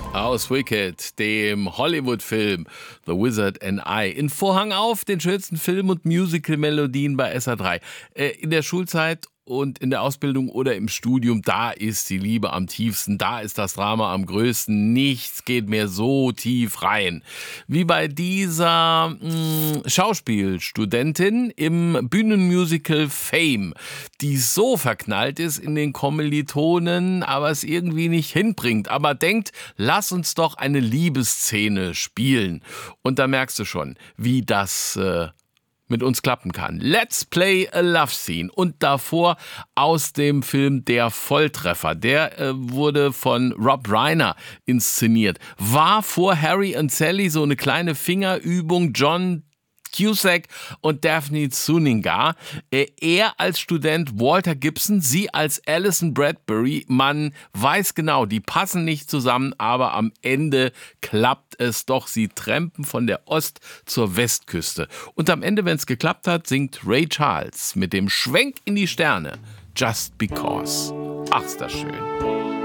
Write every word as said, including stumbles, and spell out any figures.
Aus Wicked, dem Hollywood-Film The Wizard and I. In Vorhang auf, den schönsten Film- und Musical-Melodien bei S R drei. Äh, in der Schulzeit und in der Ausbildung oder im Studium, da ist die Liebe am tiefsten, da ist das Drama am größten. Nichts geht mehr so tief rein. Wie bei dieser mh, Schauspielstudentin im Bühnenmusical Fame, die so verknallt ist in den Kommilitonen, aber es irgendwie nicht hinbringt. Aber denkt, lass uns doch eine Liebesszene spielen. Und da merkst du schon, wie das äh, mit uns klappen kann. Let's Play a Love Scene. Und davor aus dem Film Der Volltreffer. Der äh, wurde von Rob Reiner inszeniert. War vor Harry und Sally so eine kleine Fingerübung. John Cusack und Daphne Zuniga. Äh, er als Student Walter Gibson, sie als Alison Bradbury. Man weiß genau, die passen nicht zusammen, aber am Ende klappt es doch. Sie trampen von der Ost- zur Westküste. Und am Ende, wenn es geklappt hat, singt Ray Charles mit dem Schwenk in die Sterne Just Because. Ach, ist das schön.